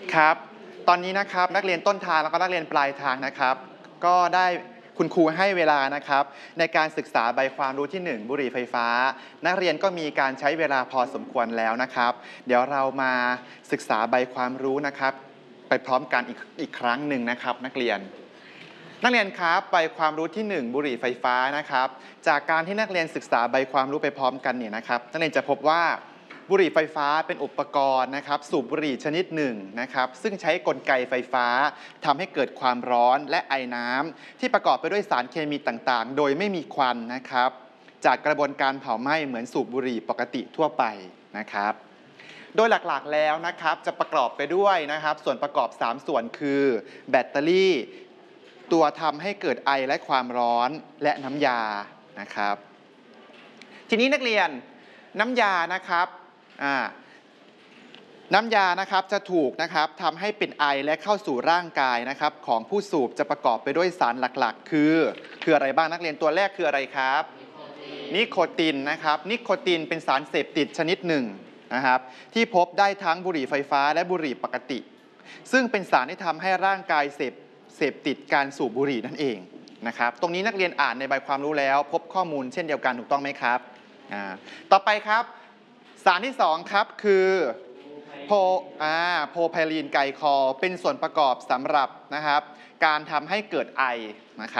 ครับตอนนี้นะครับนักเรียนต้นทางแล้วก็นักเรียนปลายทางนะครับก็ได้คุณครูให้เวลานะครับในการศึกษาใบความรู้ที่1บุหรี่ไฟฟ้านักเรียนก็มีการใช้เวลาพอสมควรแล้วนะครับเดี๋ยวเรามาศึกษาใบความรู้นะครับไปพร้อมกันอีกครั้งหนึ่งนะครับนักเรียนครับใบความรู้ที่1บุหรี่ไฟฟ้านะครับจากการที่นักเรียนศึกษาใบความรู้ไปพร้อมกันเนี่ยนะครับนักเรียนจะพบว่าบุหรี่ไฟฟ้าเป็นอุปกรณ์นะครับสูบบุหรี่ชนิดหนึ่งนะครับซึ่งใช้กลไกไฟฟ้าทำให้เกิดความร้อนและไอน้ำที่ประกอบไปด้วยสารเคมีต่างๆโดยไม่มีควันนะครับจากกระบวนการเผาไหม้เหมือนสูบบุหรี่ปกติทั่วไปนะครับโดยหลักๆแล้วนะครับจะประกอบไปด้วยนะครับส่วนประกอบ3ส่วนคือแบตเตอรี่ตัวทำให้เกิดไอและความร้อนและน้ำยานะครับทีนี้นักเรียนน้ำยานะครับน้ำยานะครับจะถูกนะครับทำให้เป็นไอและเข้าสู่ร่างกายนะครับของผู้สูบจะประกอบไปด้วยสารหลักๆคืออะไรบ้างนักเรียนตัวแรกคืออะไรครับนิโคตินนะครับนิโคตินเป็นสารเสพติดชนิดหนึ่งนะครับที่พบได้ทั้งบุหรี่ไฟฟ้าและบุหรี่ปกติซึ่งเป็นสารที่ทำให้ร่างกายเสพติดการสูบบุหรี่นั่นเองนะครับตรงนี้นักเรียนอ่านในใบความรู้แล้วพบข้อมูลเช่นเดียวกันถูกต้องไหมครับต่อไปครับสารที่2ครับคือโพไพลีนไกลคอลเป็นส่วนประกอบสำหรับนะครับการทำให้เกิดไอนะครับ